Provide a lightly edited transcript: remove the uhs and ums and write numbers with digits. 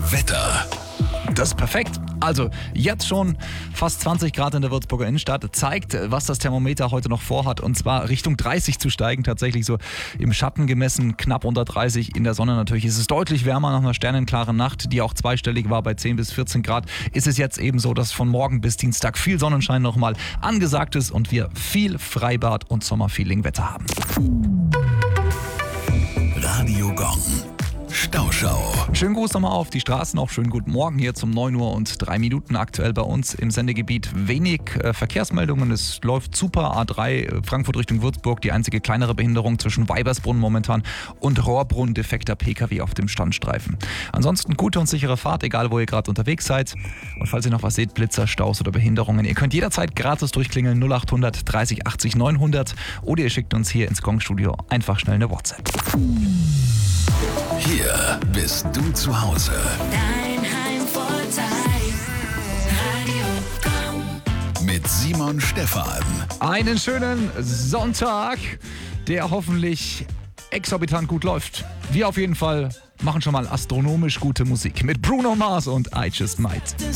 Wetter. Das ist perfekt. Also jetzt schon fast 20 Grad in der Würzburger Innenstadt. Zeigt, was das Thermometer heute noch vorhat. Und zwar Richtung 30 zu steigen. Tatsächlich so im Schatten gemessen, knapp unter 30. In der Sonne natürlich ist es deutlich wärmer nach einer sternenklaren Nacht, die auch zweistellig war bei 10 bis 14 Grad. Ist es jetzt eben so, dass von morgen bis Dienstag viel Sonnenschein nochmal angesagt ist und wir viel Freibad und Sommerfeeling-Wetter haben. Radio Gong. Stauschau. Schönen Gruß nochmal auf die Straßen, auch schönen guten Morgen hier zum 9 Uhr und 3 Minuten aktuell bei uns im Sendegebiet. Wenig Verkehrsmeldungen, es läuft super. A3 Frankfurt Richtung Würzburg, die einzige kleinere Behinderung zwischen Weibersbrunn momentan und Rohrbrunn, defekter PKW auf dem Standstreifen. Ansonsten gute und sichere Fahrt, egal wo ihr gerade unterwegs seid. Und falls ihr noch was seht, Blitzer, Staus oder Behinderungen, ihr könnt jederzeit gratis durchklingeln 0800 30 80 900 oder ihr schickt uns hier ins Gong-Studio einfach schnell eine WhatsApp. Hier bist du zu Hause. Dein Heimvorteil. Radio Gong. Mit Simon Stephan. Einen schönen Sonntag, der hoffentlich exorbitant gut läuft. Wir auf jeden Fall machen schon mal astronomisch gute Musik mit Bruno Mars und I Just Might.